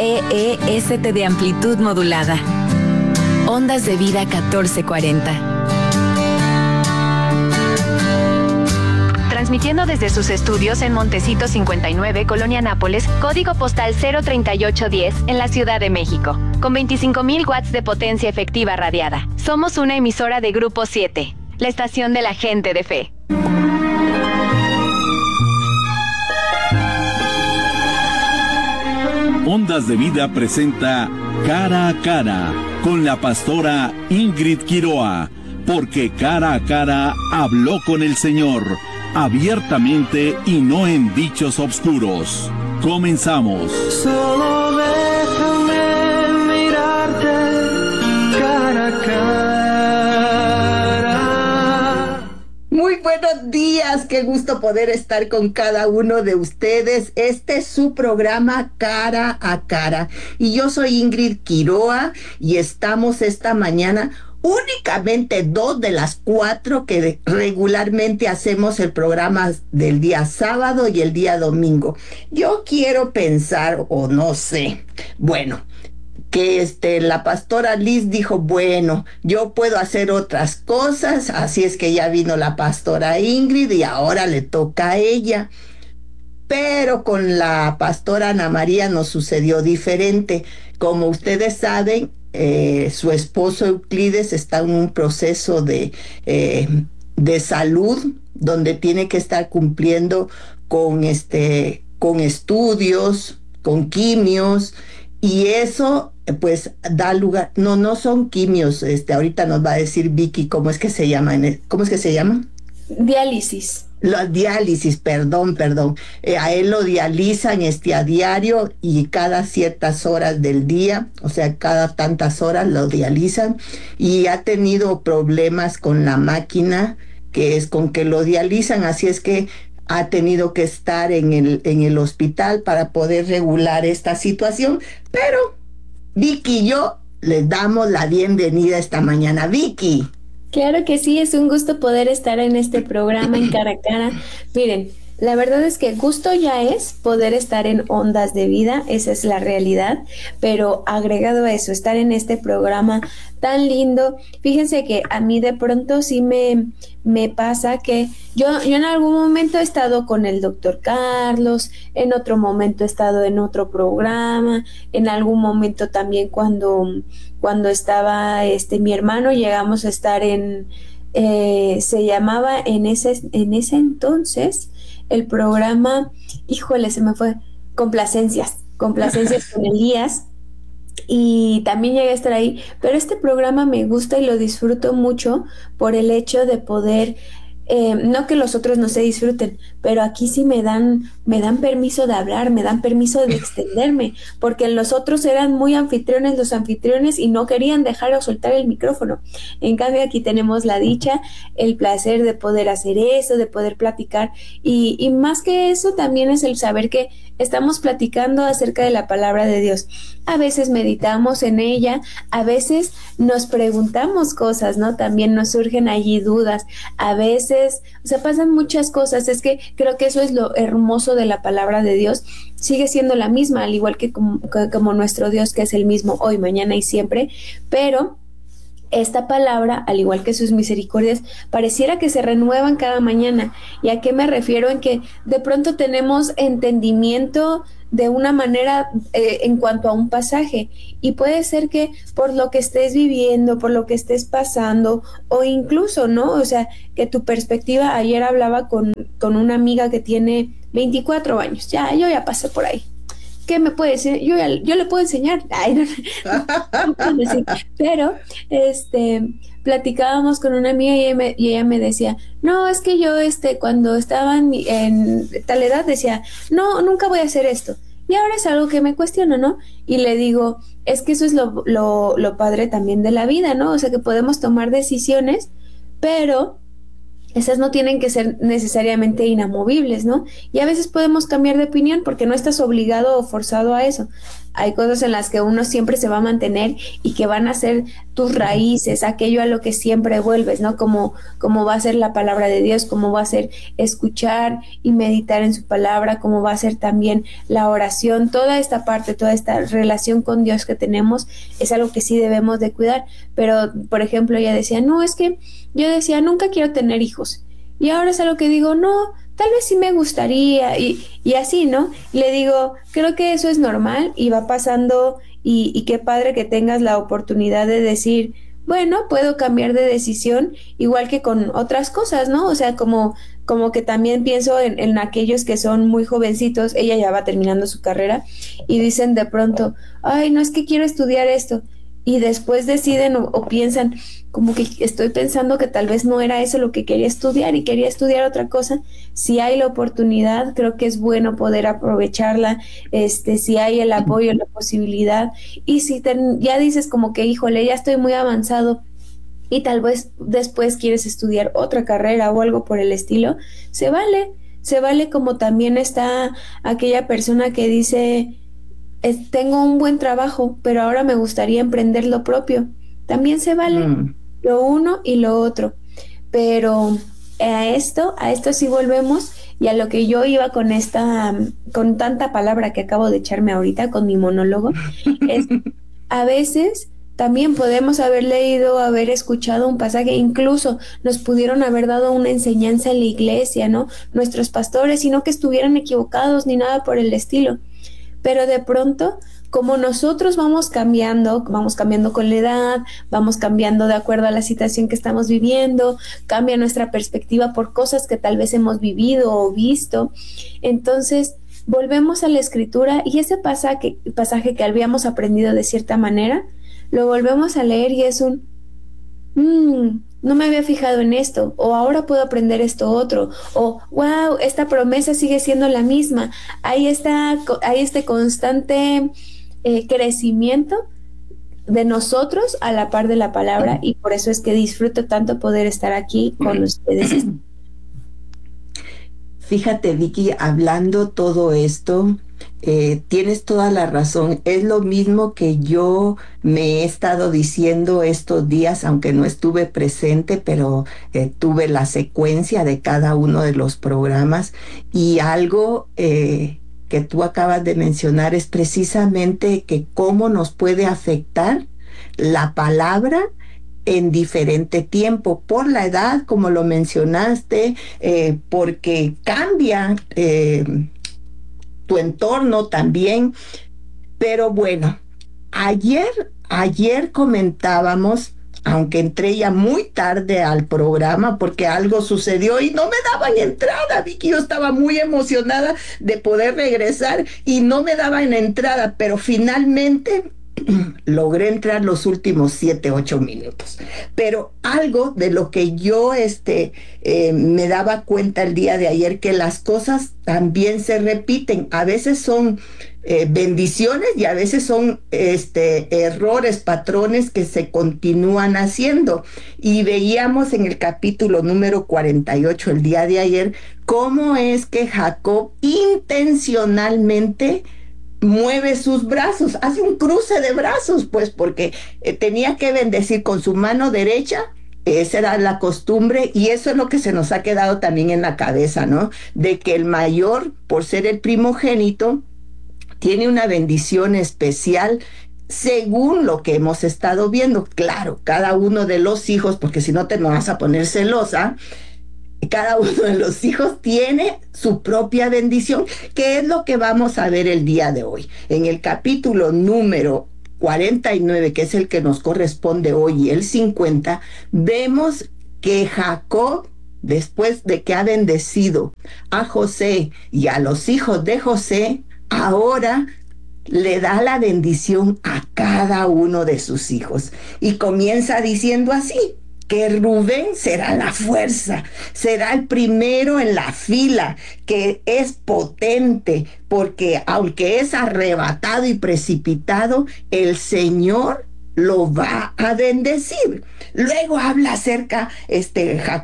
EEST de amplitud modulada. Ondas de vida 1440. Transmitiendo desde sus estudios en Montecito 59, Colonia Nápoles, código postal 03810, en la Ciudad de México, con 25,000 watts de potencia efectiva radiada. Somos una emisora de Grupo 7, la estación de la gente de fe. Ondas de Vida presenta Cara a Cara con la pastora Ingrid Quiroa, porque cara a cara habló con el Señor, abiertamente y no en dichos obscuros. Comenzamos. Solo déjame mirarte cara a cara. Muy buenos días, qué gusto poder estar con cada uno de ustedes. Este es su programa Cara a Cara y yo soy Ingrid Quiroa y estamos esta mañana únicamente 2 de las 4 que regularmente hacemos el programa del día sábado y el día domingo. Yo quiero pensar, o no sé, bueno, que la pastora Liz dijo, bueno, yo puedo hacer otras cosas, así es que ya vino la pastora Ingrid y ahora le toca a ella. Pero con la pastora Ana María nos sucedió diferente. Como ustedes saben, su esposo Euclides está en un proceso de salud donde tiene que estar cumpliendo con estudios, con quimios, y eso pues da lugar, no son quimios, ahorita nos va a decir Vicky cómo es que se llama, Diálisis. La diálisis, perdón. A él lo dializan a diario y cada ciertas horas del día, o sea, cada tantas horas lo dializan, y ha tenido problemas con la máquina que es con que lo dializan, así es que ha tenido que estar en el hospital para poder regular esta situación. Pero Vicky y yo les damos la bienvenida esta mañana. Vicky. Claro que sí, es un gusto poder estar en este programa en Cara a Cara. Miren, la verdad es que gusto ya es poder estar en Ondas de Vida, esa es la realidad, pero agregado a eso, estar en este programa tan lindo, fíjense que a mí de pronto sí me pasa que yo en algún momento he estado con el doctor Carlos, en otro momento he estado en otro programa, en algún momento también cuando estaba mi hermano llegamos a estar se llamaba en ese entonces el programa, híjole, se me fue, Complacencias con Elías, y también llegué a estar ahí, pero este programa me gusta y lo disfruto mucho por el hecho de poder, no que los otros no se disfruten, pero aquí sí me dan permiso de hablar, me dan permiso de extenderme, porque los otros eran muy anfitriones, los anfitriones, y no querían dejar o soltar el micrófono. En cambio aquí tenemos la dicha, el placer de poder hacer eso, de poder platicar, y más que eso también es el saber que estamos platicando acerca de la palabra de Dios. A veces meditamos en ella, a veces nos preguntamos cosas, ¿no? También nos surgen allí dudas, a veces, o sea, pasan muchas cosas. Es que creo que eso es lo hermoso de la palabra de Dios, sigue siendo la misma, al igual que como nuestro Dios, que es el mismo hoy, mañana y siempre, pero esta palabra, al igual que sus misericordias, pareciera que se renuevan cada mañana. ¿Y a qué me refiero? En que de pronto tenemos entendimiento de una manera en cuanto a un pasaje, y puede ser que por lo que estés viviendo, por lo que estés pasando, o incluso, ¿no? O sea, que tu perspectiva, ayer hablaba con una amiga que tiene 24 años, yo ya pasé por ahí. ¿Qué me puede decir? Yo le puedo enseñar. Ay, no puedo decir. Pero, platicábamos con una amiga y ella me decía, no, es que yo, cuando estaba en tal edad decía, no, nunca voy a hacer esto. Y ahora es algo que me cuestiono, ¿no? Y le digo, es que eso es lo padre también de la vida, ¿no? O sea, que podemos tomar decisiones, pero esas no tienen que ser necesariamente inamovibles, ¿no? Y a veces podemos cambiar de opinión porque no estás obligado o forzado a eso. hay cosas en las que uno siempre se va a mantener y que van a ser tus raíces, aquello a lo que siempre vuelves, ¿no? Como va a ser la palabra de Dios, como va a ser escuchar y meditar en su palabra, como va a ser también la oración, toda esta parte, toda esta relación con Dios que tenemos, es algo que sí debemos de cuidar. Pero, por ejemplo, ella decía, no, es que yo decía, nunca quiero tener hijos. Y ahora es algo que digo, no, tal vez sí me gustaría, y así, ¿no? Y le digo, creo que eso es normal y va pasando, y qué padre que tengas la oportunidad de decir, bueno, puedo cambiar de decisión, igual que con otras cosas, ¿no? O sea, como que también pienso en aquellos que son muy jovencitos, ella ya va terminando su carrera, y dicen de pronto, ay, no, es que quiero estudiar esto, y después deciden o piensan, como que estoy pensando que tal vez no era eso lo que quería estudiar y quería estudiar otra cosa. Si hay la oportunidad, creo que es bueno poder aprovecharla, si hay el apoyo, la posibilidad, y si ya dices como que, híjole, ya estoy muy avanzado y tal vez después quieres estudiar otra carrera o algo por el estilo, se vale, como también está aquella persona que dice, tengo un buen trabajo, pero ahora me gustaría emprender lo propio. También se vale lo uno y lo otro. Pero a esto sí volvemos, y a lo que yo iba con tanta palabra que acabo de echarme ahorita con mi monólogo, es a veces también podemos haber leído, haber escuchado un pasaje, incluso nos pudieron haber dado una enseñanza en la iglesia, ¿no? Nuestros pastores, y no que estuvieran equivocados ni nada por el estilo. Pero de pronto, como nosotros vamos cambiando con la edad, vamos cambiando de acuerdo a la situación que estamos viviendo, cambia nuestra perspectiva por cosas que tal vez hemos vivido o visto. Entonces, volvemos a la escritura, y ese pasaje que habíamos aprendido de cierta manera, lo volvemos a leer y es no me había fijado en esto, o ahora puedo aprender esto otro, o wow, esta promesa sigue siendo la misma. Hay este constante crecimiento de nosotros a la par de la palabra, y por eso es que disfruto tanto poder estar aquí con ustedes. Fíjate, Vicky, hablando todo esto, tienes toda la razón. Es lo mismo que yo me he estado diciendo estos días, aunque no estuve presente, pero tuve la secuencia de cada uno de los programas, y algo que tú acabas de mencionar es precisamente que cómo nos puede afectar la palabra en diferente tiempo, por la edad, como lo mencionaste, porque cambia tu entorno también. Pero bueno, ayer comentábamos, aunque entré ya muy tarde al programa porque algo sucedió y no me daban entrada, Vicky, yo estaba muy emocionada de poder regresar y no me daban entrada, pero finalmente logré entrar los últimos 7-8 minutos. Pero algo de lo que yo me daba cuenta el día de ayer, que las cosas también se repiten. A veces son bendiciones y a veces son errores, patrones que se continúan haciendo. Y veíamos en el capítulo número 48 el día de ayer cómo es que Jacob intencionalmente mueve sus brazos, hace un cruce de brazos, pues porque tenía que bendecir con su mano derecha. Esa era la costumbre, y eso es lo que se nos ha quedado también en la cabeza, ¿no? De que el mayor, por ser el primogénito, tiene una bendición especial según lo que hemos estado viendo. Claro, cada uno de los hijos, porque si no te me vas a poner celosa, cada uno de los hijos tiene su propia bendición, que es lo que vamos a ver el día de hoy. En el capítulo número 49, que es el que nos corresponde hoy, y el 50, vemos que Jacob, después de que ha bendecido a José y a los hijos de José, ahora le da la bendición a cada uno de sus hijos. Y comienza diciendo así: que Rubén será la fuerza, será el primero en la fila, que es potente, porque aunque es arrebatado y precipitado, el Señor lo va a bendecir. Luego habla acerca, Jacob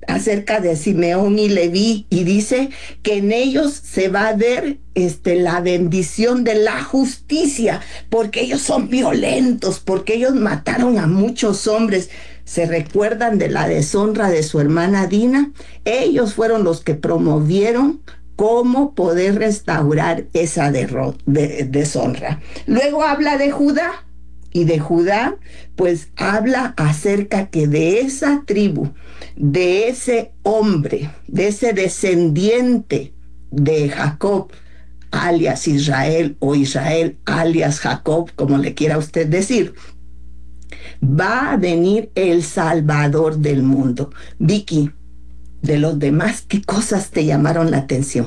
acerca de Simeón y Leví, y dice que en ellos se va a ver la bendición de la justicia, porque ellos son violentos, porque ellos mataron a muchos hombres. ¿Se recuerdan de la deshonra de su hermana Dina? Ellos fueron los que promovieron cómo poder restaurar esa deshonra. Luego habla de Judá, y de Judá pues habla acerca que de esa tribu, de ese hombre, de ese descendiente de Jacob, alias Israel, o Israel alias Jacob, como le quiera usted decir, va a venir el Salvador del mundo. Vicky, de los demás, ¿qué cosas te llamaron la atención?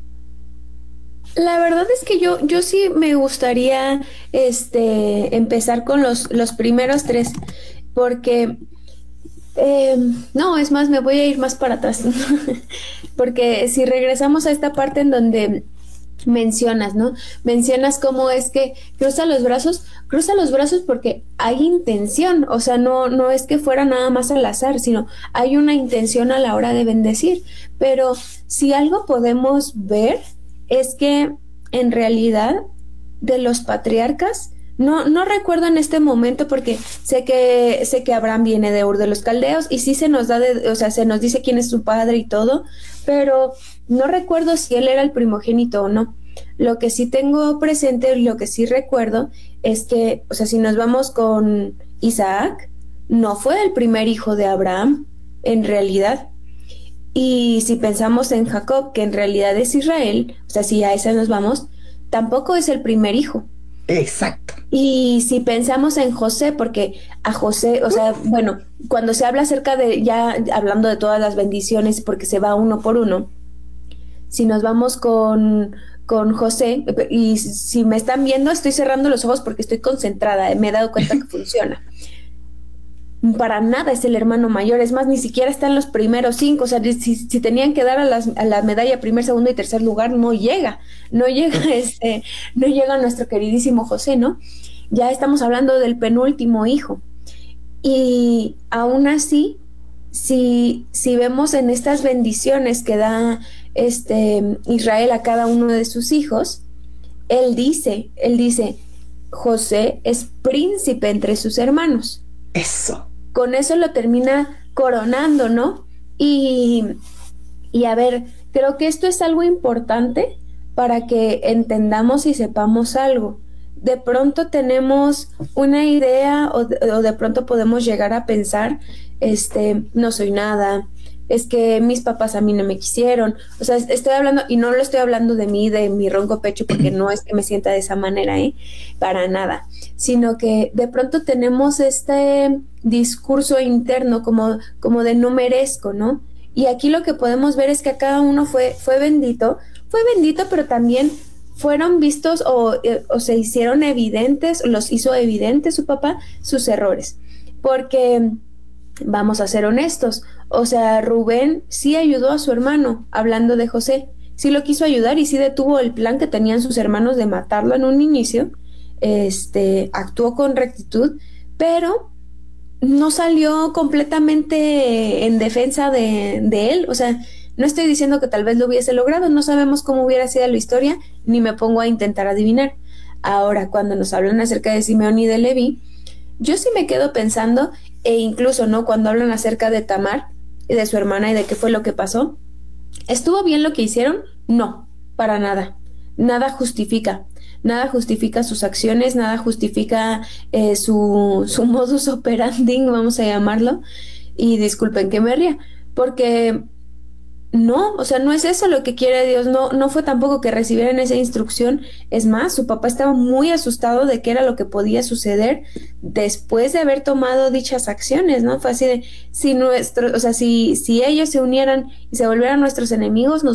La verdad es que yo sí me gustaría empezar con los primeros tres, porque no, es más, me voy a ir más para atrás, porque si regresamos a esta parte en donde mencionas, ¿no? Mencionas cómo es que cruza los brazos porque hay intención, o sea, no es que fuera nada más al azar, sino hay una intención a la hora de bendecir. Pero si algo podemos ver es que en realidad de los patriarcas, no recuerdo en este momento porque sé que Abraham viene de Ur de los Caldeos y sí se nos da, o sea, se nos dice quién es su padre y todo, pero no recuerdo si él era el primogénito o no. Lo que sí tengo presente, lo que sí recuerdo es que, o sea, si nos vamos con Isaac, no fue el primer hijo de Abraham, en realidad. Y si pensamos en Jacob, que en realidad es Israel, o sea, si a esa nos vamos, tampoco es el primer hijo. Exacto. Y si pensamos en José, porque a José, o sea, bueno, cuando se habla acerca de, ya hablando de todas las bendiciones, porque se va uno por uno, si nos vamos con José, y si me están viendo, estoy cerrando los ojos porque estoy concentrada, me he dado cuenta que funciona. Para nada es el hermano mayor, es más, ni siquiera está en los primeros 5, o sea, si tenían que dar a la medalla primer, segundo y tercer lugar, no llega nuestro queridísimo José, ¿no? Ya estamos hablando del penúltimo hijo. Y aún así, si vemos en estas bendiciones que da Israel a cada uno de sus hijos, él dice, José es príncipe entre sus hermanos. Eso. Con eso lo termina coronando, ¿no? Y a ver, creo que esto es algo importante para que entendamos y sepamos algo. De pronto tenemos una idea o de pronto podemos llegar a pensar, no soy nada, es que mis papás a mí no me quisieron. O sea, estoy hablando, y no lo estoy hablando de mí, de mi ronco pecho, porque no es que me sienta de esa manera, para nada, sino que de pronto tenemos este discurso interno como de no merezco, ¿no? Y aquí lo que podemos ver es que a cada uno fue bendito, pero también fueron vistos o se hicieron evidentes, los hizo evidentes su papá, sus errores, porque vamos a ser honestos, o sea, Rubén sí ayudó a su hermano, hablando de José, sí lo quiso ayudar y sí detuvo el plan que tenían sus hermanos de matarlo en un inicio, actuó con rectitud, pero no salió completamente en defensa de él, o sea, no estoy diciendo que tal vez lo hubiese logrado, no sabemos cómo hubiera sido la historia, ni me pongo a intentar adivinar. Ahora, cuando nos hablan acerca de Simeón y de Leví, yo sí me quedo pensando, e incluso, ¿no?, cuando hablan acerca de Tamar y de su hermana y de qué fue lo que pasó, ¿estuvo bien lo que hicieron? No, para nada. Nada justifica sus acciones, nada justifica su modus operandi, vamos a llamarlo, y disculpen que me ría, porque no, o sea, no es eso lo que quiere Dios, no fue tampoco que recibieran esa instrucción. Es más, su papá estaba muy asustado de qué era lo que podía suceder después de haber tomado dichas acciones, ¿no? Fue así de, si ellos se unieran y se volvieran nuestros enemigos, nos